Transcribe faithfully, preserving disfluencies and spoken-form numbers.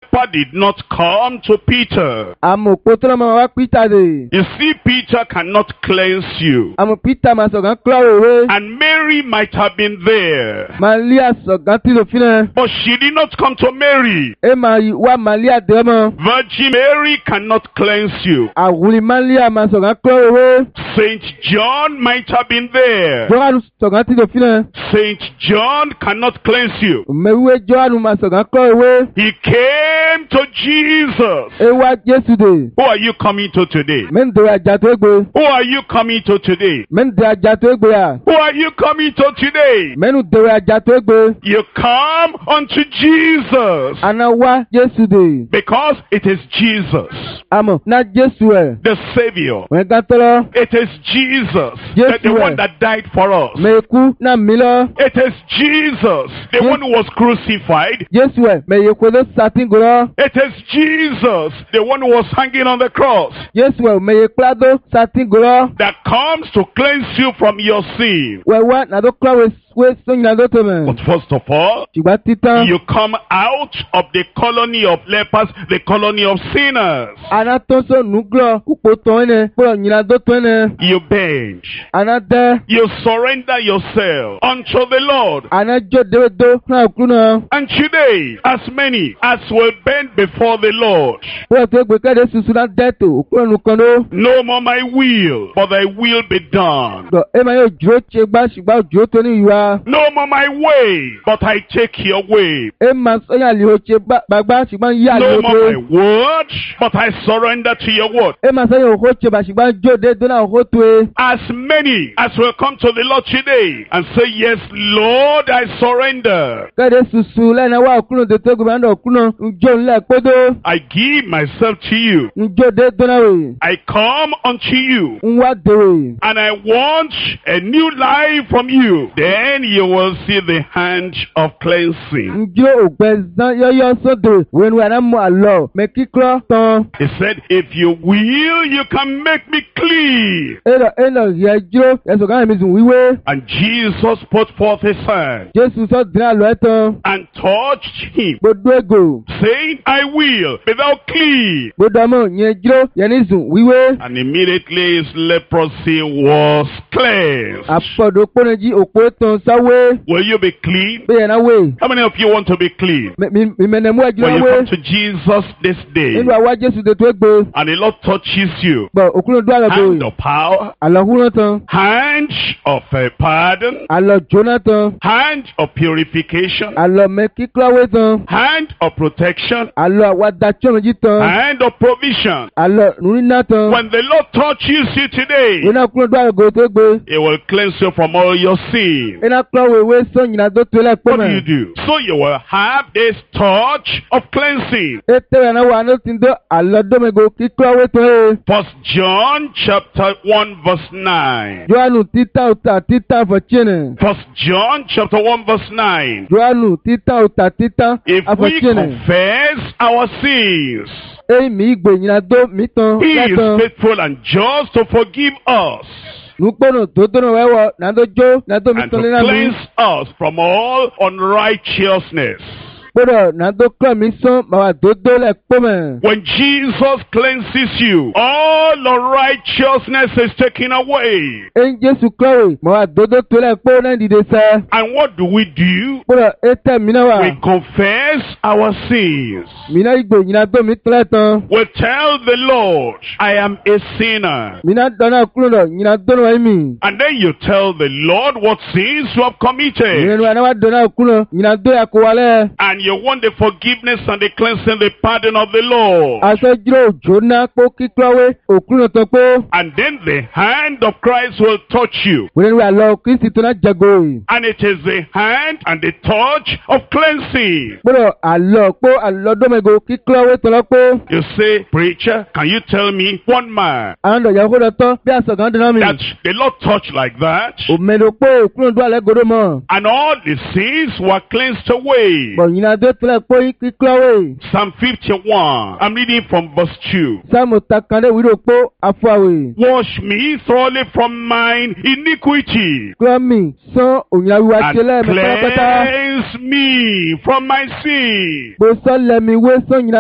helper did not come to Peter. Àmọ́ òpótọ́ máa wá Peter dè. You see, Peter cannot cleanse you. Àmọ́ Peter máa sọ̀gán kílọ̀ òwe. And Mary might have been there. Màlíà sọ̀gán tí lò fínà. But she did not come to Mary. Ẹ máa wá Màlíà dè ọmọ. Virgin Mary cannot cleanse you. Àwùlí Màlíà máa sọ̀gán kílọ̀ òwe. Saint John might have been there. Jọ́hánù sọ̀gán tí lò fínà. Saint John cannot cleanse you. Mẹ̀wé Jọ́hánù máa sọ̀gán kílọ̀ òwe. He came to Jesus. Ẹ wá Jésù dè. Who are you coming to today? Mẹ́ndé àjà tó gbé. Who are you coming to today? Mẹ́ndé àjà tó gbé à. Who are you coming to today? Mẹ́nu dèrè àjà tó gbé. You come unto Jesus Àná wá Jésù dè. because it is Jesus, Àmọ́ ná Jésù ẹ̀. the Savior. Wọ́n gán tọ́lọ́. It is Jesus, Yes, that the sir. one that died for us. Mẹ̀kú ná mi lọ. It is Jesus, the Yes. one who was crucified. Jésù ẹ̀ mẹ̀yẹ̀kọ́ ló sàtìngòrò. It is Jesus, the one who was hanging on the cross, Jésù ẹ̀ mẹ̀yẹ̀kọ́ ló sàtìngòrò. that comes to cleanse you from your sin. Wẹ̀wá nàdó kíláwé wé sóyìn nàdó tó mẹ̀. But first of all, Ṣùgbọ́n títàn. you come out of the colony of lepers, the colony of sinners. Àná tó sọ nùgbọ́ kúpò tó ẹnẹ. Kúrò nyìnà dó tó ẹnẹ. You bend. Àná dẹ́. You surrender yourself unto the Lord. Àná jó déwédó náà kú náà. And today, as many as will bend before the Lord, Kúrò tó gbé kéde susu náà dẹ́ tó. Kúrò nùkan ló. no more my will, but thy will be done. Dọ̀ ẹ máa yóò dúró tse gbá ṣùgbọ́n dúró tó ní ìwà. No more my way, but I take your way. Ẹ máa sọ́yìn àlìhò tse gbàgbá ṣùgbọ́n yí No àlìhò more my tó. word, but I surrender to your word. Ẹ máa sọ́yìn òkú tse bà ṣùgbọ́n jó dé dóná òkú tó e. As many as will come to the Lord today and say, yes, Lord, I surrender. Kéde susu lẹ́nu wá òkúnù tó tó gbọ́dọ̀ náà òkúnù njó ńlẹ̀ kpódó. I give myself to you. Njó dé dóná wè. I come unto you. Nwa dèrè. And I want a new life from you. Then you will see the hand of cleansing. Njó ògbẹ́ zán yọ́yọ́ sódò. Wẹ́nu àná mú àlọ́ mẹ kíkọ́ tán. He said, if you will, you can make me clean. Ẹ̀rọ ẹ̀rọ yẹ jó ẹ̀sùn kan mi sùn wíwé. And Jesus put forth his hand Jésù sọ dín àlọ́ ẹ̀ tán. and touched him, Gbódó ègò. saying, I will be thou clean. Gbódò ọmọ yẹn jó yẹn ní sùn wíwé. And immediately his leprosy was cleansed. Àpọ̀dọ̀ kpọ́nẹ́jì òpó tán sáwé. Will you be clean? Bẹ́ẹ̀ náà wé. How many of you want to be clean? Mímẹ́nẹ̀mú ẹ̀jú When náà you wé. come to Jesus this day Nínú àwa Jésù tó tó égbé. and the Lord touches you, Bọ̀ òkúrò dún àlọ́ hand bò. of power, Àlọ́ húrán tán. hand of uh, pardon, Àlọ́ jóná tán. hand of purification, Àlọ́ mẹ kíkúláwé tán. hand of protection, Àlọ́ àwa dàtsọ́nùjí tán. hand of provision. Àlọ́ nùnínà tán. When the Lord touches you today, Wọ́n náà kúrò dún àlọ́ gòtò égbé. He will cleanse you from all your sin. Iná kúrò wèwé sọ́yìnà tó tó lẹ̀ pé What do you mẹ́. do? So you will have this touch of cleansing. Ètè rẹ̀ náà wà ní ti dó àlọ́ dọ́mẹ̀gò kíkúláwé tán ẹ̀. First John chapter one verse nine. Jọ́ánù títà òtà títà àfọ̀tíẹ̀nẹ̀. First John chapter one verse nine. Jọ́ánù títà òtà títà If we àfọ̀tíẹ̀nẹ̀. confess our sins, Èyí mi gbè yìnyín dó mi tán He is lẹ́tàn. faithful and just to forgive us Nukpono tó tó náà wẹ́wọ̀ nàdó jó nàdó mi and to tán lé náà mi. cleanse us from all unrighteousness. Gbọ́dọ̀ nàdó kọ́ mi sán màwá dòdó lẹ̀ pọ́mẹ̀. When Jesus cleanses you, all unrighteousness is taken away. Eyín Jésù kọ́wé màwá dòdó tó lẹ̀ pọ́ náà dìde sẹ́. And what do we do? Gbọ́dọ̀ ètè mi náà wà. We confess our sins. Mi náà igbó yìnyín dó mi tán lẹ́tàn. We tell the Lord, I am a sinner. Mi náà dọ́nà kúrò lọ yìnyín dó náà mi. And then you tell the Lord what sins you have committed. Ìrìnà wa náà wà dọ́nà kúrò yìnyín dó yà kó wálẹ̀. And you want the forgiveness and the cleansing, the pardon of the Lord. Aṣọ́jú òjò náà kó kíkúráwé òkúrò tán pé. And then the hand of Christ will touch you. Wòlé wà lọ Kristi tó náà jago yìí. And it is the hand and the touch of cleansing. Gbọ́dọ̀ àlọ́ pé àlọ́ dọ́mẹ̀gò kíkúráwé tán lọ pé. You say, preacher, can you tell me one man Àwọn ọ̀dọ̀ yàgò lọ tán bí àṣọ̀gán dáná mi. that the Lord touched like that? Òmèdò pé òkúrò dún àlẹ́ gòdó mọ̀. And all the sins were cleansed away. Bọ̀ yìnyín adé tẹ́lẹ̀ pé kíkúráwé. Psalm fifty-one. I'm reading from verse two. Sáàmù takandé wíwò pé àfọwé. Wash me thoroughly from mine iniquity Kúrọ́mì sán òyìnbó wíwá and jẹ́lẹ̀ mi pátápátá. cleanse me from my sin. Bó sọ lẹ́mi wé sán yìnyín